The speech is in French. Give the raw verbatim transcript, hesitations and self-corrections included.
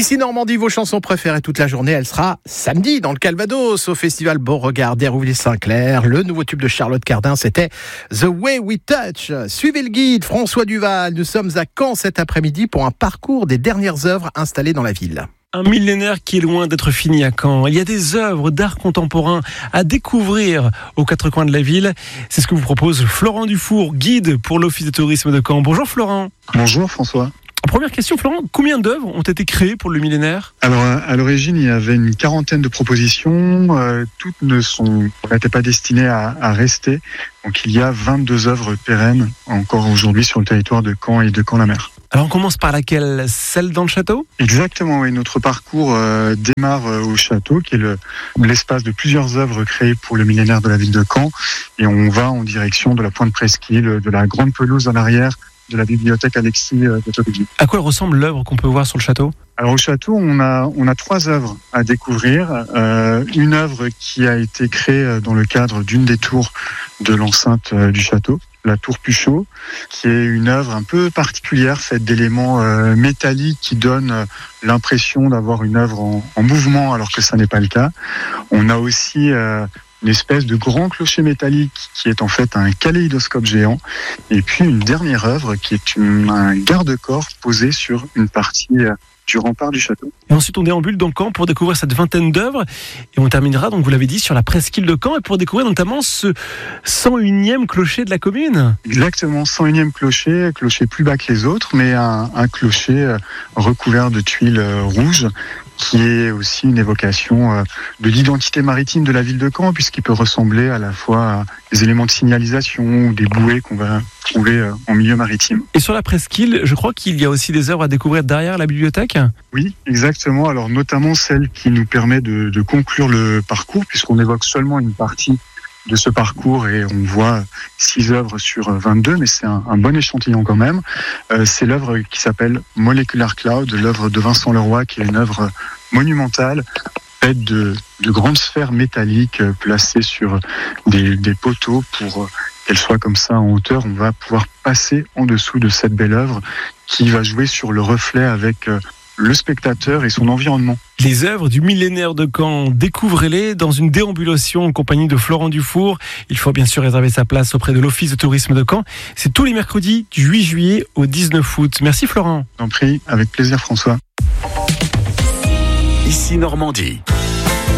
Ici Normandie, vos chansons préférées toute la journée, elle sera samedi dans le Calvados au festival Beauregard d'Hérouville-Saint-Clair. Le nouveau tube de Charlotte Cardin, c'était The Way We Touch. Suivez le guide François Duval. Nous sommes à Caen cet après-midi pour un parcours des dernières œuvres installées dans la ville. Un millénaire qui est loin d'être fini à Caen. Il y a des œuvres d'art contemporain à découvrir aux quatre coins de la ville. C'est ce que vous propose Florent Dufour, guide pour l'Office de tourisme de Caen. Bonjour Florent. Bonjour François. Première question Florent, combien d'œuvres ont été créées pour le millénaire ? Alors à l'origine, il y avait une quarantaine de propositions. Euh, toutes ne sont n'étaient pas destinées à, à rester. Donc il y a vingt-deux œuvres pérennes encore aujourd'hui sur le territoire de Caen et de Caen-la-Mer. Alors on commence par laquelle ? Celle dans le château ? Exactement, oui. Notre parcours euh, démarre euh, au château, qui est le, l'espace de plusieurs œuvres créées pour le millénaire de la ville de Caen. Et on va en direction de la Pointe Presqu'île, de la grande pelouse en arrière, de la bibliothèque Alexis euh, de Tocqueville. À quoi ressemble l'œuvre qu'on peut voir sur le château ? Alors au château, on a on a trois œuvres à découvrir. Euh, une œuvre qui a été créée dans le cadre d'une des tours de l'enceinte euh, du château, la tour Puchot, qui est une œuvre un peu particulière, faite d'éléments euh, métalliques qui donnent euh, l'impression d'avoir une œuvre en, en mouvement, alors que ça n'est pas le cas. On a aussi euh, une espèce de grand clocher métallique qui est en fait un kaléidoscope géant. Et puis une dernière œuvre qui est une, un garde-corps posé sur une partie euh, du rempart du château. Et ensuite on déambule dans Caen pour découvrir cette vingtaine d'œuvres et on terminera, donc vous l'avez dit, sur la presqu'île de Caen et pour découvrir notamment ce cent unième clocher de la commune. Exactement, cent unième clocher, clocher plus bas que les autres, mais un, un clocher recouvert de tuiles rouges qui est aussi une évocation de l'identité maritime de la ville de Caen, puisqu'il peut ressembler à la fois à des éléments de signalisation ou des bouées qu'on va trouver en milieu maritime. Et sur la presqu'île, je crois qu'il y a aussi des œuvres à découvrir derrière la bibliothèque ? Oui, exactement. Alors notamment celle qui nous permet de, de conclure le parcours, puisqu'on évoque seulement une partie de ce parcours et on voit six œuvres sur vingt-deux, mais c'est un, un bon échantillon quand même. Euh, c'est l'œuvre qui s'appelle Molecular Cloud, l'œuvre de Vincent Leroy, qui est une œuvre monumentale faite de, de grandes sphères métalliques placées sur des, des poteaux pour qu'elle soit comme ça en hauteur. On va pouvoir passer en dessous de cette belle œuvre qui va jouer sur le reflet avec le spectateur et son environnement. Les œuvres du millénaire de Caen, découvrez-les dans une déambulation en compagnie de Florent Dufour. Il faut bien sûr réserver sa place auprès de l'Office de tourisme de Caen. C'est tous les mercredis du huit juillet au dix-neuf août. Merci Florent. J'en prie, avec plaisir François. Ici Normandie.